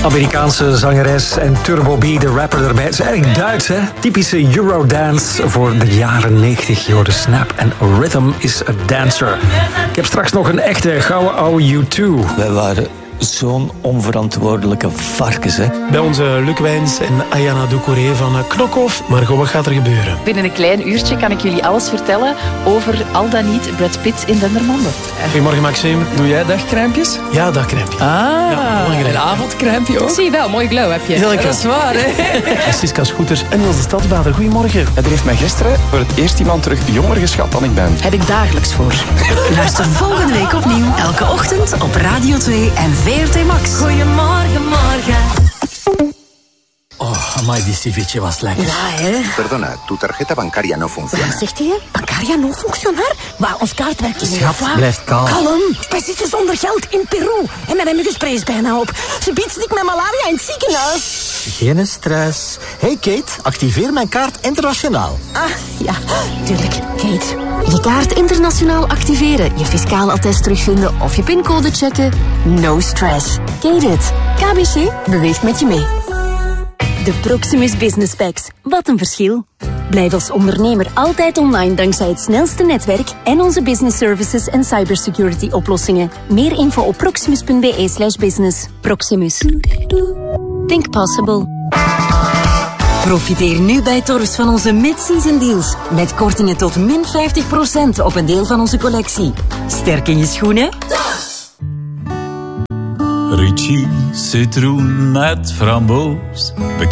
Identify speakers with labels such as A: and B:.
A: Amerikaanse zangeres en Turbo B, de rapper erbij. Het is eigenlijk Duits, hè? Typische Eurodance voor de jaren 90. Je hoorde Snap en Rhythm is a Dancer. Ik heb straks nog een echte gouden oude U2.
B: Wij waren zo'n onverantwoordelijke varkens, hè.
C: Bij onze Luc Wijns en Ayana Doucouré van Knokhoff. Margot, wat gaat er gebeuren?
D: Binnen een klein uurtje kan ik jullie alles vertellen over al dan niet Brad Pitt in Dendermonde.
C: Goedemorgen, Maxime.
E: Doe jij dagcrèmpjes?
C: Ja, dagcrèmpje.
E: Een avondcrèmpje ook?
D: Zie je wel, mooi glow heb je.
C: Heel lekker.
E: Dat is waar, hè?
C: Siska Scooters en Niels de Stadsbader. Goedemorgen.
F: Er heeft mij gisteren voor het eerst iemand terug jonger geschat dan ik ben.
D: Heb ik dagelijks voor.
G: Luister volgende week opnieuw, elke ochtend op Radio 2 en VRT Max.
H: Goedemorgen, morgen.
E: Oh, amai, die ceviche was lekker.
H: Ja, hè?
I: Perdona, tu tarjeta bancaria no funciona.
H: Wat zegt hij? Bancaria no funcionar? Maar ons kaart werkt niet.
E: Schat, blijf kalm.
H: Kalm. Wij zitten zonder geld in Peru. En mijn muggenspray is bijna op. Ze biedt stik met malaria in het ziekenhuis.
J: Geen stress. Hey Kate, activeer mijn kaart internationaal.
H: Ah, ja, tuurlijk. Kate.
G: Je kaart internationaal activeren, je fiscaal attest terugvinden of je pincode checken. No stress. Kate it. KBC beweegt met je mee. De Proximus Business Packs. Wat een verschil. Blijf als ondernemer altijd online dankzij het snelste netwerk en onze business services en cybersecurity oplossingen. Meer info op proximus.be/business. Proximus. Think possible. Profiteer nu bij Torfs van onze mid-season deals. Met kortingen tot min 50% op een deel van onze collectie. Sterk in je schoenen?
K: Ricci, citroen met framboos. Bekijk